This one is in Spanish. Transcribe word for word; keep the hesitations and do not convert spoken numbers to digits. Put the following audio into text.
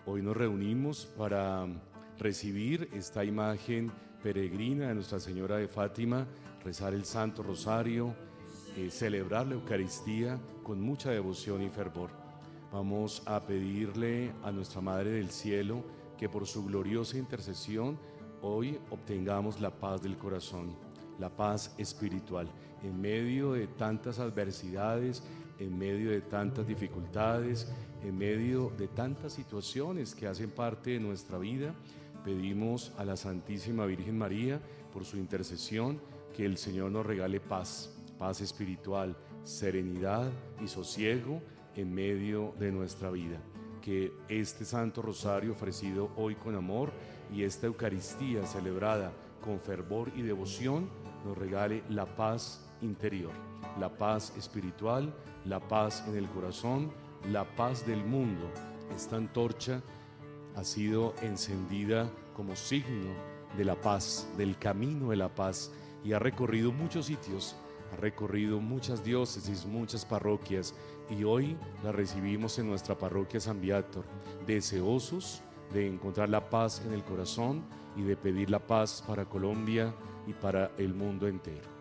Hoy nos reunimos para recibir esta imagen peregrina de Nuestra Señora de Fátima, rezar el Santo Rosario, eh, celebrar la Eucaristía con mucha devoción y fervor. Vamos a pedirle a nuestra Madre del Cielo que por su gloriosa intercesión hoy obtengamos la paz del corazón, la paz espiritual, en medio de tantas adversidades, en medio de tantas dificultades, en medio de tantas situaciones que hacen parte de nuestra vida. Pedimos a la Santísima Virgen María, por su intercesión, que el Señor nos regale paz, paz espiritual, serenidad y sosiego en medio de nuestra vida. Que este Santo Rosario ofrecido hoy con amor y esta Eucaristía celebrada con fervor y devoción nos regale la paz interior, la paz espiritual, la paz en el corazón, la paz del mundo. Esta antorcha ha sido encendida como signo de la paz, del camino de la paz, y ha recorrido muchos sitios, ha recorrido muchas diócesis, muchas parroquias, y hoy la recibimos en nuestra parroquia San Viator, deseosos de encontrar la paz en el corazón y de pedir la paz para Colombia y para el mundo entero.